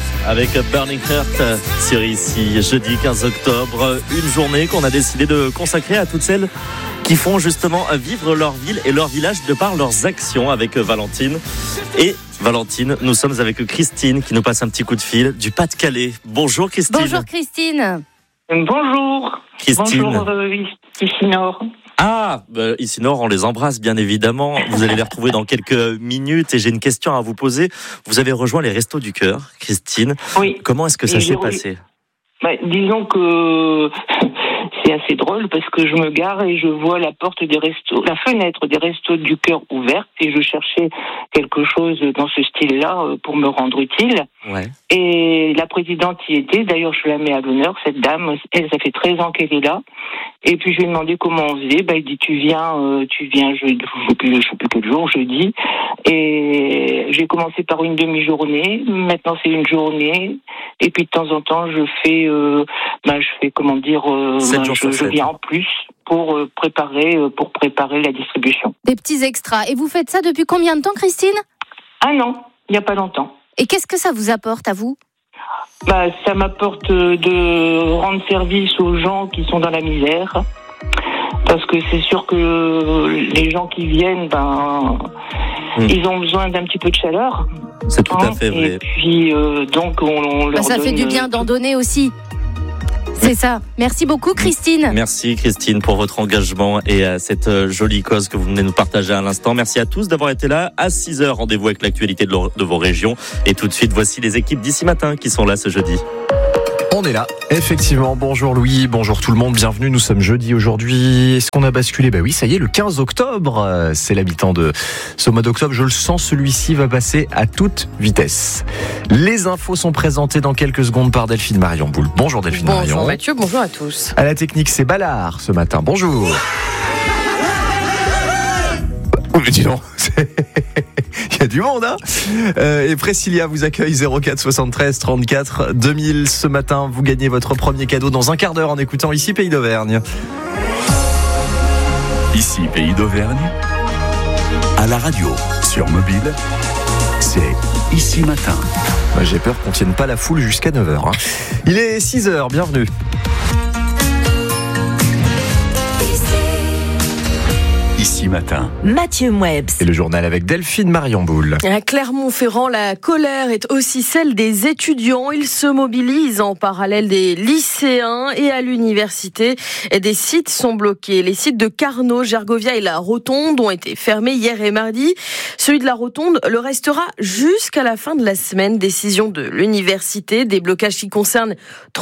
avec Burning Heart sur ici, jeudi 15 octobre. Une journée qu'on a décidé de consacrer à toutes celles qui font justement vivre leur ville et leur village de par leurs actions avec Valentine. Et Valentine, nous sommes avec Christine qui nous passe un petit coup de fil du Pas-de-Calais. Bonjour Christine. Bonjour Christine. Bonjour. Christine. Bonjour ici Nord. Ici Nord, on les embrasse bien évidemment. Vous allez les retrouver dans quelques minutes et j'ai une question à vous poser. Vous avez rejoint les Restos du Cœur, Christine. Oui. Comment est-ce que ça s'est passé ? Disons que c'est assez drôle parce que je me gare et je vois la fenêtre des Restos du Cœur ouverte et je cherchais quelque chose dans ce style-là pour me rendre utile. Ouais. Et la présidente y était, d'ailleurs je la mets à l'honneur, cette dame, elle, ça fait 13 ans qu'elle est là. Et puis je lui ai demandé comment on faisait, il dit tu viens jeudi, je sais plus quel jour, jeudi. Et j'ai commencé par une demi-journée, maintenant c'est une journée. Et puis de temps en temps je fais je viens en plus pour préparer la distribution. Des petits extras. Et vous faites ça depuis combien de temps, Christine ? Ah non, il n'y a pas longtemps. Et qu'est-ce que ça vous apporte à vous ? Ça m'apporte de rendre service aux gens qui sont dans la misère. Parce que c'est sûr que les gens qui viennent, ils ont besoin d'un petit peu de chaleur. C'est tout à fait vrai. Et puis, donc, on leur ça donne... fait du bien d'en donner aussi. C'est ça. Merci beaucoup, Christine. Merci, Christine, pour votre engagement et cette jolie cause que vous venez nous partager à l'instant. Merci à tous d'avoir été là. À 6h, rendez-vous avec l'actualité de vos régions. Et tout de suite, voici les équipes d'ici matin qui sont là ce jeudi. On est là, effectivement. Bonjour Louis, bonjour tout le monde, bienvenue. Nous sommes jeudi aujourd'hui. Est-ce qu'on a basculé ? Oui, ça y est, le 15 octobre. C'est l'habitant de ce mois d'octobre. Je le sens, celui-ci va passer à toute vitesse. Les infos sont présentées dans quelques secondes par Delphine Marion-Boule. Bonjour Delphine Marion. Bonjour Mathieu, bonjour à tous. À la technique, c'est Ballard ce matin. Bonjour. Oh mais dis donc, il y a du monde, hein. Et Priscilla vous accueille 04 73 34 2000. Ce matin, vous gagnez votre premier cadeau dans un quart d'heure en écoutant Ici Pays d'Auvergne. Ici Pays d'Auvergne, à la radio, sur mobile, c'est Ici Matin. J'ai peur qu'on tienne pas la foule jusqu'à 9h. Il est 6h, bienvenue. Ici Matin. Mathieu Mouebs. Et le journal avec Delphine Marion-Boule. À Clermont-Ferrand, la colère est aussi celle des étudiants. Ils se mobilisent en parallèle des lycéens et à l'université. Et des sites sont bloqués. Les sites de Carnot, Gergovia et la Rotonde ont été fermés hier et mardi. Celui de la Rotonde le restera jusqu'à la fin de la semaine. Décision de l'université. Des blocages qui concernent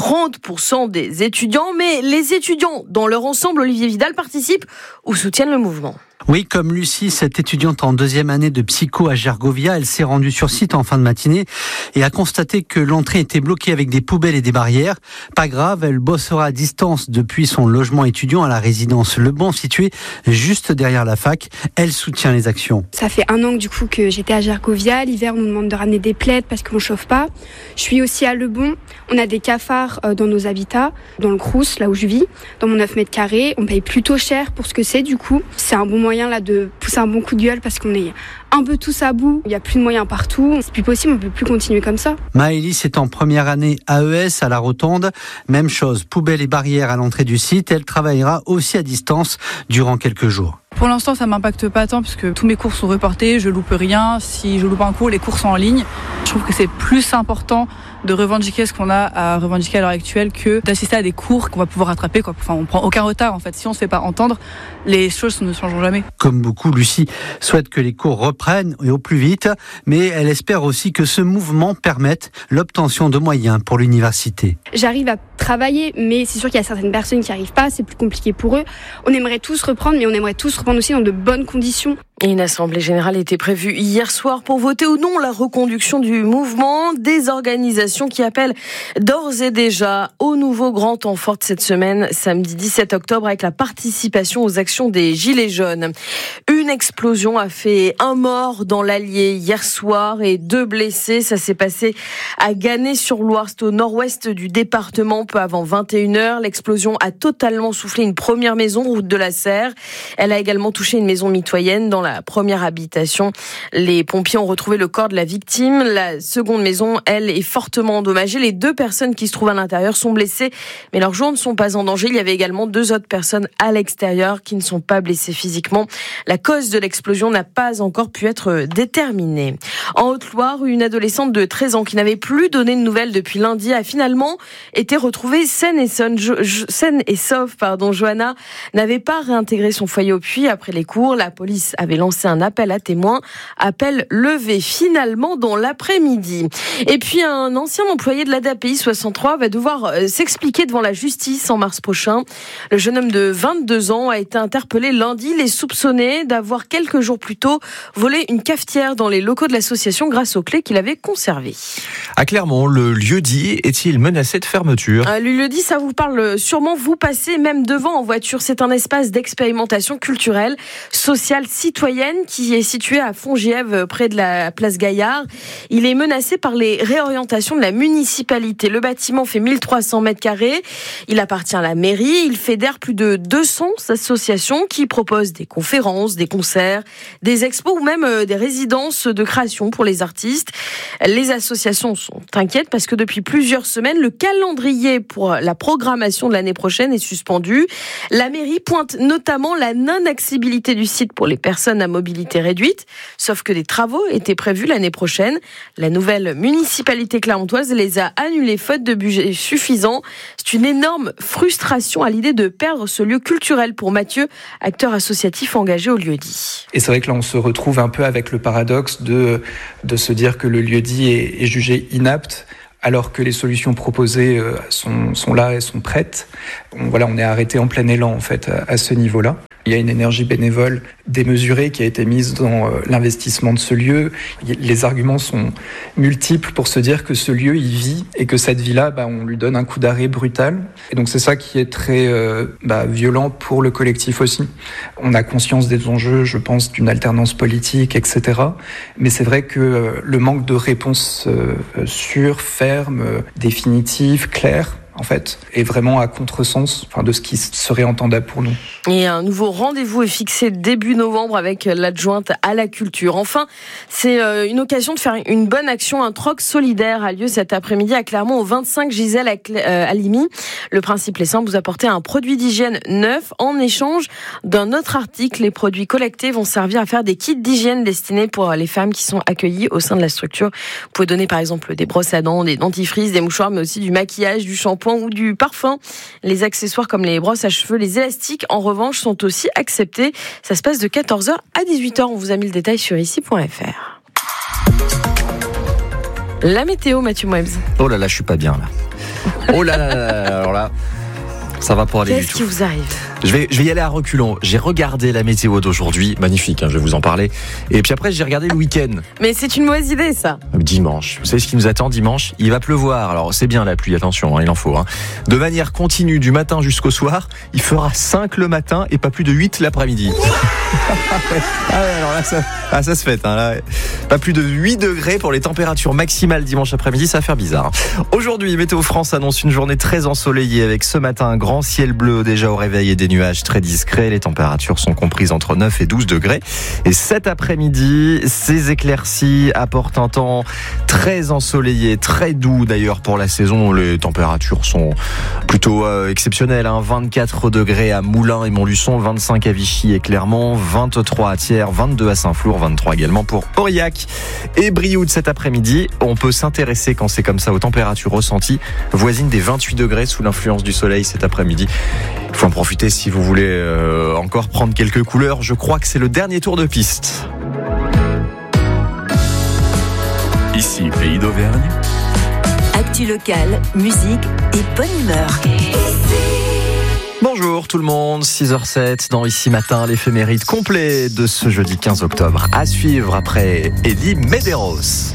30% des étudiants. Mais les étudiants, dans leur ensemble, Olivier Vidal, participent ou soutiennent le mouvement. Oui, comme Lucie, cette étudiante en deuxième année de psycho à Gergovia, elle s'est rendue sur site en fin de matinée et a constaté que l'entrée était bloquée avec des poubelles et des barrières. Pas grave, elle bossera à distance depuis son logement étudiant à la résidence Le Bon, située juste derrière la fac. Elle soutient les actions. Ça fait 1 an du coup que j'étais à Gergovia. L'hiver, on nous demande de ramener des plaids parce qu'on chauffe pas. Je suis aussi à Le Bon. On a des cafards dans nos habitats, dans le Crous, là où je vis, dans mon 9 mètres carrés. On paye plutôt cher pour ce que c'est du coup. C'est un bon moyen là de pousser un bon coup de gueule parce qu'on est un peu tous à bout. Il n'y a plus de moyens partout. C'est plus possible, on ne peut plus continuer comme ça. Maëlys est en première année AES à la Rotonde. Même chose, poubelles et barrières à l'entrée du site. Elle travaillera aussi à distance durant quelques jours. Pour l'instant, ça m'impacte pas tant puisque tous mes cours sont reportés, je loupe rien. Si je loupe un cours, les cours sont en ligne. Je trouve que c'est plus important de revendiquer ce qu'on a à revendiquer à l'heure actuelle que d'assister à des cours qu'on va pouvoir rattraper. Enfin, on prend aucun retard en fait. Si on se fait pas entendre, les choses ne changeront jamais. Comme beaucoup, Lucie souhaite que les cours reprennent et au plus vite, mais elle espère aussi que ce mouvement permette l'obtention de moyens pour l'université. J'arrive à travailler, mais c'est sûr qu'il y a certaines personnes qui n'y arrivent pas, c'est plus compliqué pour eux. On aimerait tous reprendre, mais on aimerait tous reprendre aussi dans de bonnes conditions. Et une assemblée générale était prévue hier soir pour voter ou non la reconduction du mouvement. Des organisations qui appellent d'ores et déjà au nouveau grand temps fort cette semaine, samedi 17 octobre, avec la participation aux actions des Gilets jaunes. Une explosion a fait 1 mort dans l'Allier hier soir et 2 blessés. Ça s'est passé à Ganay-sur-Loire, c'est au nord-ouest du département, peu avant 21h. L'explosion a totalement soufflé une première maison, route de la Serre. Elle a également touché une maison mitoyenne dans la première habitation. Les pompiers ont retrouvé le corps de la victime. La seconde maison, elle, est fortement endommagée. Les 2 personnes qui se trouvent à l'intérieur sont blessées, mais leurs jours ne sont pas en danger. Il y avait également 2 autres personnes à l'extérieur qui ne sont pas blessées physiquement. La cause de l'explosion n'a pas encore pu être déterminée. En Haute-Loire, une adolescente de 13 ans qui n'avait plus donné de nouvelles depuis lundi a finalement été retrouvée saine et sauve. Johanna n'avait pas réintégré son foyer au puits après les cours. La police avait lancé un appel à témoins. Appel levé finalement dans l'après-midi. Et puis un ancien employé de l'ADAPI 63 va devoir s'expliquer devant la justice en mars prochain. Le jeune homme de 22 ans a été interpellé lundi. Il est soupçonné d'avoir quelques jours plus tôt volé une cafetière dans les locaux de l'association grâce aux clés qu'il avait conservées. À Clermont, le lieu-dit est-il menacé de fermeture ? Le lieu-dit, ça vous parle sûrement. Vous passez même devant en voiture. C'est un espace d'expérimentation culturelle, sociale, citoyenne qui est situé à Fongièvre, près de la place Gaillard. Il est menacé par les réorientations de la municipalité. Le bâtiment fait 1300 mètres carrés. Il appartient à la mairie. Il fédère plus de 200 associations qui proposent des conférences, des concerts, des expos ou même des résidences de création pour les artistes. Les associations sont inquiètes parce que depuis plusieurs semaines, le calendrier pour la programmation de l'année prochaine est suspendu. La mairie pointe notamment la non-accessibilité du site pour les personnes à mobilité réduite, sauf que des travaux étaient prévus l'année prochaine. La nouvelle municipalité clermontoise les a annulés faute de budget suffisant. C'est une énorme frustration à l'idée de perdre ce lieu culturel pour Mathieu, acteur associatif engagé au lieu-dit. Et c'est vrai que là, on se retrouve un peu avec le paradoxe de se dire que le lieu-dit est jugé inapte, alors que les solutions proposées sont là et sont prêtes. On est arrêté en plein élan en fait à ce niveau-là. Il y a une énergie bénévole démesurée qui a été mise dans l'investissement de ce lieu. Les arguments sont multiples pour se dire que ce lieu, il vit et que cette vie-là, on lui donne un coup d'arrêt brutal. Et donc c'est ça qui est très violent pour le collectif aussi. On a conscience des enjeux, je pense, d'une alternance politique, etc. Mais c'est vrai que le manque de réponses sûres, fermes, définitives, claires, en fait, est vraiment à contresens de ce qui serait entendable pour nous. Et un nouveau rendez-vous est fixé début novembre avec l'adjointe à la culture. Enfin, c'est une occasion de faire une bonne action. Un troc solidaire a lieu cet après-midi à Clermont au 25 Gisèle Halimi. Le principe est simple, vous apportez un produit d'hygiène neuf en échange d'un autre article. Les produits collectés vont servir à faire des kits d'hygiène destinés pour les femmes qui sont accueillies au sein de la structure. Vous pouvez donner par exemple des brosses à dents, des dentifrices, des mouchoirs, mais aussi du maquillage, du shampoing ou du parfum. Les accessoires comme les brosses à cheveux, les élastiques, en revanche, sont aussi acceptés. Ça se passe de 14h à 18h. On vous a mis le détail sur ici.fr. La météo, Mathieu Moebs. Oh là là, je suis pas bien là. Oh là là, là, alors là, ça va pour aller du tout. Qu'est-ce qui vous arrive ? Je vais y aller à reculons. J'ai regardé la météo d'aujourd'hui, magnifique, je vais vous en parler. Et puis après, j'ai regardé le week-end. Mais c'est une mauvaise idée, ça. Dimanche. Vous savez ce qui nous attend dimanche ? Il va pleuvoir. Alors, c'est bien la pluie, attention, il en faut. De manière continue, du matin jusqu'au soir, il fera 5 le matin et pas plus de 8 l'après-midi. Alors là, ça se fête. Là, pas plus de 8 degrés pour les températures maximales dimanche après-midi, ça va faire bizarre. Aujourd'hui, Météo France annonce une journée très ensoleillée avec ce matin un grand ciel bleu déjà au réveil et des nuages très discrets. Les températures sont comprises entre 9 et 12 degrés. Et cet après-midi, ces éclaircies apportent un temps très ensoleillé, très doux d'ailleurs pour la saison. Les températures sont plutôt exceptionnelles. 24 degrés à Moulins et Montluçon, 25 à Vichy et Clermont, 23 à Thiers, 22 à Saint-Flour, 23 également pour Aurillac et Brioude cet après-midi. On peut s'intéresser quand c'est comme ça aux températures ressenties, voisines des 28 degrés sous l'influence du soleil cet après-midi. Il faut en profiter si vous voulez encore prendre quelques couleurs. Je crois que c'est le dernier tour de piste. Ici, Pays d'Auvergne. Actu locale, musique et bonne humeur. Bonjour tout le monde, 6h07 dans Ici Matin, l'éphéméride complet de ce jeudi 15 octobre. À suivre après Eddie Medeiros.